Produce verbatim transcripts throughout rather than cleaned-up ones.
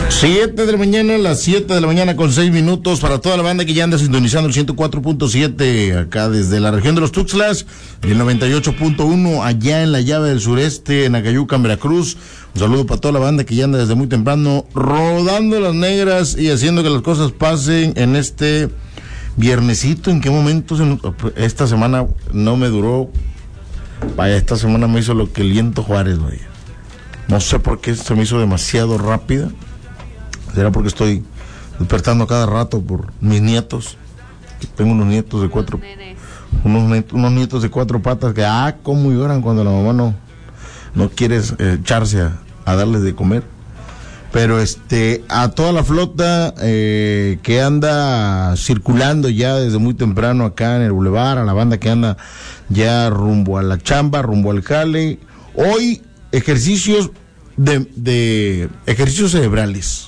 Siete de la mañana, las siete de la mañana con seis minutos para toda la banda que ya anda sintonizando el ciento cuatro punto siete acá desde la región de los Tuxtlas y el noventa y ocho punto uno allá en la llave del sureste en Acayuca, en Veracruz. Un saludo para toda la banda que ya anda desde muy temprano rodando las negras y haciendo que las cosas pasen en este viernesito. ¿En qué momento? Esta semana no me duró, vaya, esta semana me hizo lo que el viento Juárez, vaya. No sé por qué se me hizo demasiado rápida. ¿Será porque estoy despertando cada rato por mis nietos? Tengo unos nietos de cuatro, unos, net, unos nietos de cuatro patas que, ah, cómo lloran cuando la mamá no, no quiere eh, echarse a, a darles de comer. Pero este, a toda la flota eh, que anda circulando ya desde muy temprano acá en el bulevar, a la banda que anda ya rumbo a la chamba, rumbo al jale. Hoy ejercicios de, de ejercicios cerebrales.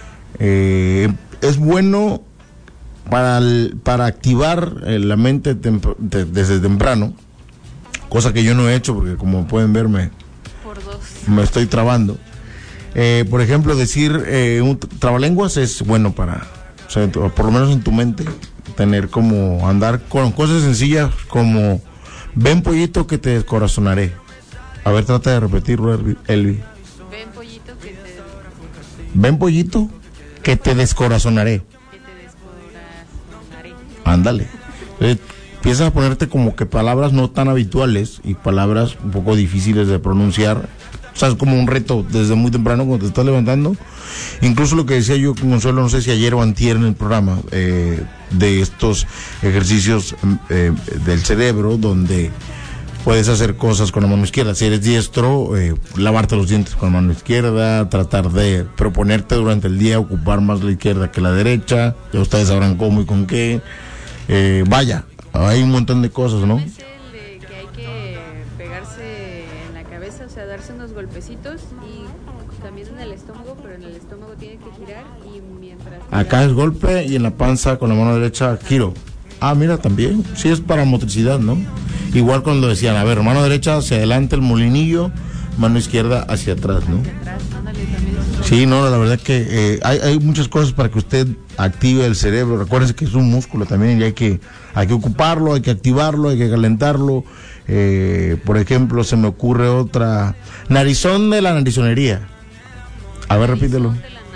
Eh, es bueno para el, para activar eh, la mente temp- de, desde temprano, cosa que yo no he hecho porque como pueden ver me, Por dos. me estoy trabando. Eh, por ejemplo, decir eh, un trabalenguas es bueno para, o sea, por lo menos en tu mente, tener como andar con cosas sencillas como ven pollito que te descorazonaré. A ver, trata de repetirlo, Elvi. Ven pollito que te... Ven pollito que te descorazonaré. Que te descorazonaré. Ándale. Eh, empiezas a ponerte como que palabras no tan habituales y palabras un poco difíciles de pronunciar. O sea, es como un reto desde muy temprano cuando te estás levantando. Incluso lo que decía yo, Consuelo, no sé si ayer o antier en el programa, eh, de estos ejercicios eh, del cerebro, donde puedes hacer cosas con la mano izquierda. Si eres diestro, eh, lavarte los dientes con la mano izquierda, tratar de proponerte durante el día ocupar más la izquierda que la derecha. Ya ustedes sabrán cómo y con qué. Eh, vaya, hay un montón de cosas, ¿no? Es el de que hay que pegarse en la cabeza, o sea, darse unos golpecitos y también en el estómago, pero en el estómago tiene que girar y mientras... Acá es golpe y en la panza con la mano derecha giro. Ah, mira, también. Sí, es para motricidad, ¿no? Igual cuando decían, a ver, mano derecha hacia adelante el molinillo, mano izquierda hacia atrás, ¿no? Hacia atrás, ándale, también es Sí, no, la verdad que eh, hay, hay muchas cosas para que usted active el cerebro. Recuérdense que es un músculo también y hay que, hay que ocuparlo, hay que activarlo, hay que calentarlo. Eh, por ejemplo, se me ocurre otra. Narizón de la narizonería. A ver, repítelo.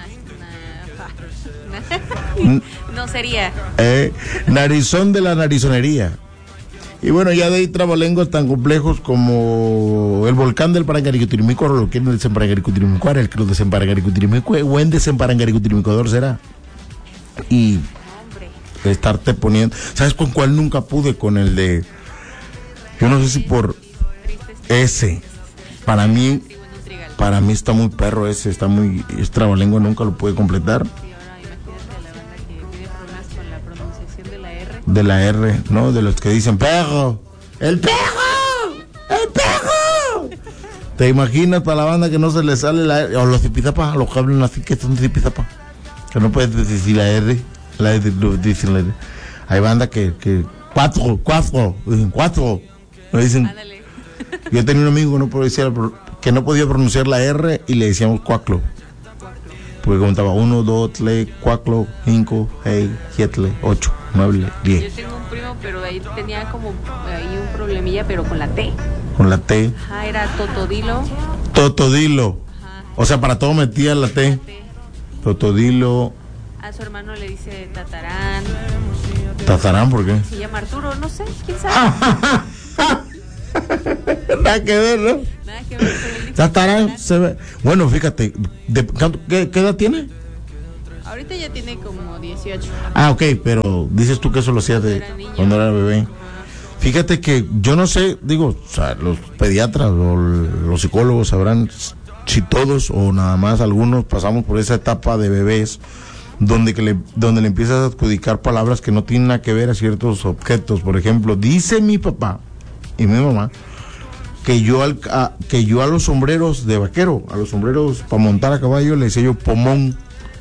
No sería. Eh, narizón de la narizonería. Y bueno, ya de ahí trabalenguas tan complejos como el volcán del Parangaricutirimícuaro, lo que es el Desemparangaricutirimicuar, el que lo Desemparangaricutirimicuar, buen Desemparangaricutirimicuador será. Y Hombre. estarte poniendo, ¿sabes con cuál nunca pude? Con el de, yo no sé si por ese, para mí, para mí está muy perro ese, está muy, es trabalengua, nunca lo pude completar. De la R, ¿no? De los que dicen perro, el perro, el perro. ¿Te imaginas para la banda que no se le sale la R? O los zipizapa, los que hablan así que son zipizapa, que no puedes decir la R, la R, dicen la R. Hay banda que, que cuatro, cuatro, dicen cuatro, no dicen. Ándale. Yo tenía un amigo que no podía decir, que no podía pronunciar la R y le decíamos cuaclo. Porque contaba uno, dos, tres, cuatro, cinco, seis, siete, ocho, nueve, diez. Yo tengo un primo, pero ahí tenía como ahí un problemilla, pero con la T. Con la T. Ajá, era Totodilo. Totodilo. Ajá. O sea, para todo metía la T. Totodilo. A su hermano le dice Tatarán. ¿Tatarán por qué? Se llama Arturo, no sé, quién sabe. Nada que ver, ¿no? Nada que ver, pero él dice Tatarán se ve. Bueno, fíjate, de, ¿qué, ¿qué edad tiene? ahorita ya tiene como dieciocho. Ah, ok, pero dices tú que eso lo hacía de Cuando era niño. cuando era bebé. Fíjate que yo no sé, digo, o sea, los pediatras o los psicólogos sabrán si todos o nada más algunos pasamos por esa etapa de bebés donde que le, donde le empiezas a adjudicar palabras que no tienen nada que ver a ciertos objetos. Por ejemplo, dice mi papá y mi mamá que yo al, a, que yo a los sombreros de vaquero, a los sombreros para montar a caballo le decía yo pomón.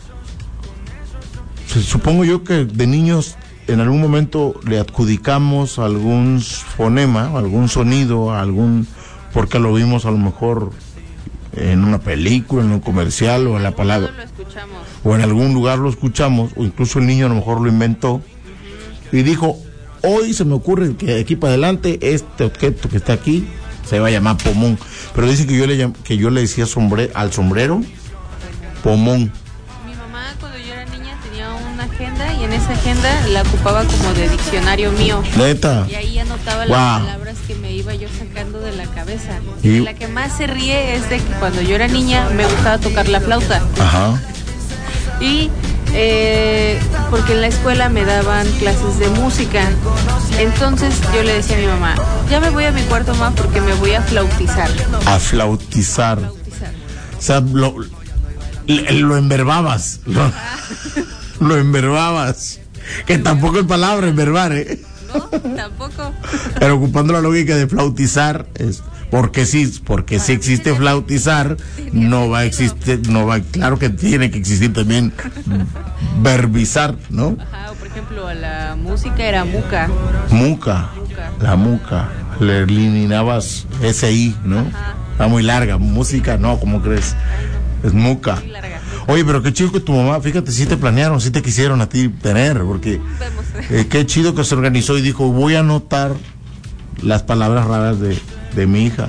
Supongo yo que de niños en algún momento le adjudicamos algún fonema, algún sonido, algún, porque lo vimos a lo mejor en una película, en un comercial o en la palabra. Todos lo escuchamos. O en algún lugar lo escuchamos, o incluso el niño a lo mejor lo inventó. Uh-huh. Y dijo, hoy se me ocurre que de aquí para adelante este objeto que está aquí se va a llamar pomón. Pero dice que yo le llam- que yo le decía sombre- al sombrero pomón. Mi mamá cuando yo era niña tenía una agenda y en esa agenda la ocupaba como de diccionario mío. Neta. Y ahí anotaba Wow. las palabras que me iba yo sacando de la cabeza. Y- Y la que más se ríe es de que cuando yo era niña me gustaba tocar la flauta. Ajá. Y eh, porque en la escuela me daban clases de música. Entonces yo le decía a mi mamá, ya me voy a mi cuarto, mamá, porque me voy a flautizar. A flautizar. Flautizar. O sea, lo, le- lo enverbabas. Lo, lo enverbabas. Que tampoco es palabra enverbar, ¿eh? No, tampoco. Pero ocupando la lógica de flautizar, es porque sí, porque si existe flautizar, no va a existir, no va, claro que tiene que existir también verbizar, ¿no? Ajá, o por ejemplo, la música era muca. Muca, Muca. la muca, le eliminabas ese I, ¿no? Ajá. Está muy larga, música, no, ¿cómo crees? Es muca. Muy larga. Oye, pero qué chido que tu mamá, fíjate, sí te planearon, sí te quisieron a ti tener, porque Vemos. eh, qué chido que se organizó y dijo, voy a anotar las palabras raras de, de mi hija.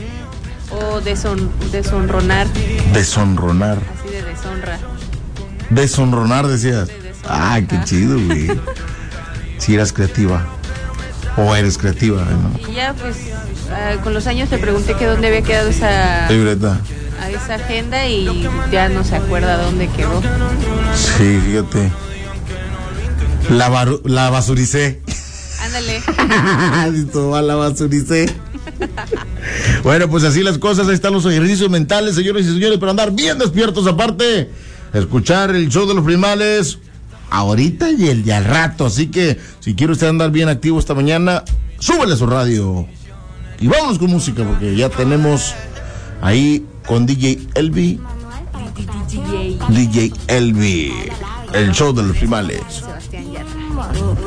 O deson, deshonronar, Deshonronar. así de deshonra. Deshonronar, decías. De deshonra, Ah, qué ajá. chido, güey. Si eras creativa. O eres creativa, ¿no? Y ya pues ah, con los años le pregunté que dónde había quedado esa, Libreta. a esa agenda y ya no se acuerda dónde quedó. Sí, fíjate. La, baru- la basuricé. Ándale. Si todo va, la basuricé. Bueno, pues así las cosas. Ahí están los ejercicios mentales, señores y señores, para andar bien despiertos. Aparte, escuchar el show de los primales ahorita y el de al rato. Así que si quiere usted andar bien activo esta mañana, súbele a su radio. Y vámonos con música, porque ya tenemos ahí con D J Elvi. D J D J Elvi. El show de los primales. Sebastián Yatra.